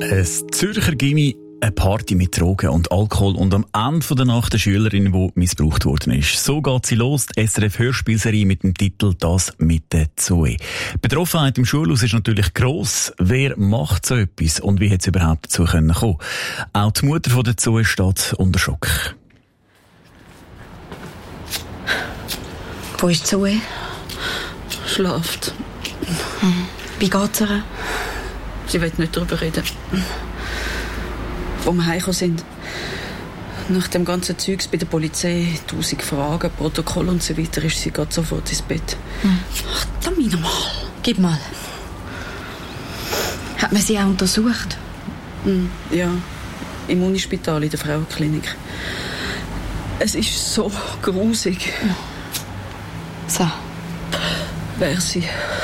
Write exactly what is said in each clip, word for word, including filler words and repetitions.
Ein Zürcher Gymi, eine Party mit Drogen und Alkohol und am Ende der Nacht eine Schülerin, die missbraucht worden ist. So geht sie los, die S R F-Hörspielserie mit dem Titel «Das mit der Zoe». Die Betroffenheit im Schulhaus ist natürlich gross. Wer macht so etwas und wie hat es überhaupt dazu kommen können? Auch die Mutter von der Zoe steht unter Schock. Wo ist Zoe? Schlaft. Hm. Wie geht's ihr? Sie will nicht darüber reden. Wo wir heimgekommen sind, nach dem ganzen Zeugs bei der Polizei, tausend Fragen, Protokoll und so weiter, ist sie gerade sofort ins Bett. Hm. Ach, Tamina mal. Gib mal. Hat man sie auch untersucht? Hm, ja, im Unispital in der Frauenklinik. Es ist so grusig. So. Wer sie?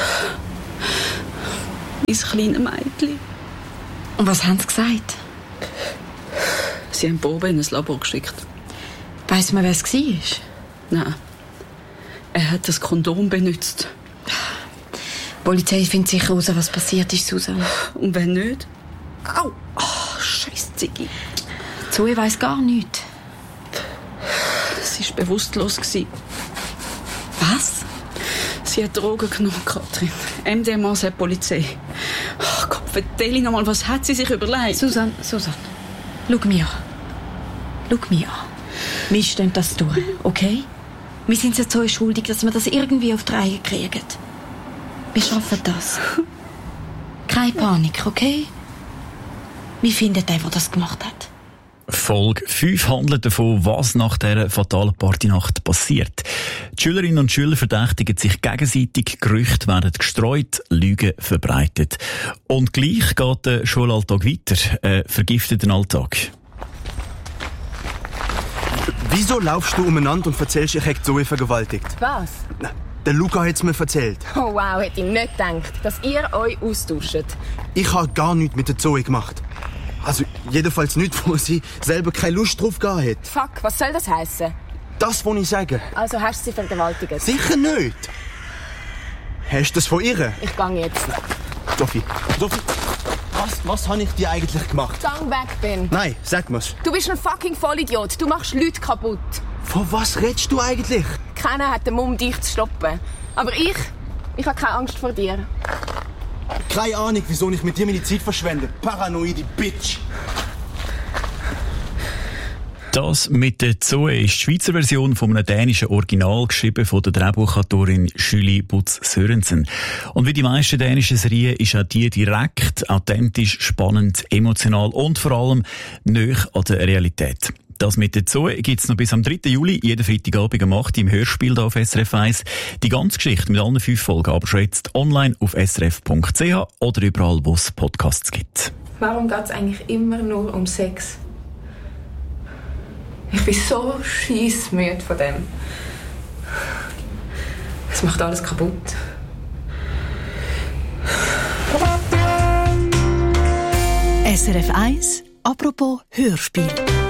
Mein kleines Mädchen. Und was haben sie gesagt? Sie haben Bobe in ein Labor geschickt. Weiss man, wer es war? Nein. Er hat das Kondom benutzt. Die Polizei findet sicher heraus, was passiert ist, Susan. Und wenn nicht? Au! Oh, scheiß Ziggy. Zoe weiss gar nichts. Sie war bewusstlos. Was? Sie hat Drogen genommen, Katrin. M D M A sagt die Polizei. Oh Gott, erzähl noch mal, was hat sie sich überlegt? Susan, Susan, schau mich an. Schau mich an. Wir stehen das durch, okay? Wir sind jetzt so schuldig, dass wir das irgendwie auf die Reihe kriegen. Wir schaffen das. Keine Panik, okay? Wir finden den, der das gemacht hat. Folge fünf handelt davon, was nach dieser fatalen Partynacht passiert. Die Schülerinnen und Schüler verdächtigen sich gegenseitig, Gerüchte werden gestreut, Lügen verbreitet. Und gleich geht der Schulalltag weiter, ein vergifteter Alltag. Wieso laufst du umeinander und erzählst, ich hätte Zoe vergewaltigt? Was? Na, der Luca hat es mir erzählt. Oh wow, hätte ich nicht gedacht, dass ihr euch austauscht. Ich habe gar nichts mit der Zoe gemacht. Also jedenfalls nicht, wo sie selber keine Lust drauf gehabt hat. Fuck, was soll das heissen? Das, was ich sage. Also hast du sie vergewaltigt? Sicher nicht. Hast du das von ihr? Ich gehe jetzt. Sophie, Sophie, was, was habe ich dir eigentlich gemacht? Gang weg, Ben. Nein, sag mir's. Du bist ein fucking Vollidiot. Du machst Leute kaputt. Von was redest du eigentlich? Keiner hat den Mumm, dich zu stoppen. Aber ich, ich habe keine Angst vor dir. Keine Ahnung, wieso ich mit dir meine Zeit verschwende. Paranoide Bitch. Das mit der Zoe ist die Schweizer Version von einem dänischen Original, geschrieben von der Drehbuchautorin Julie Butz Sørensen. Und wie die meisten dänischen Serien ist auch die direkt, authentisch, spannend, emotional und vor allem nahe an der Realität. Das mit der Zoe gibt's noch bis am dritten Juli, jeden Freitagabend um acht Uhr im Hörspiel hier auf S R F eins. Die ganze Geschichte mit allen fünf Folgen aber schon jetzt online auf s r f punkt c h oder überall, wo es Podcasts gibt. Warum geht's eigentlich immer nur um Sex? Ich bin so scheissmüde von dem. Es macht alles kaputt. S R F eins, apropos Hörspiel.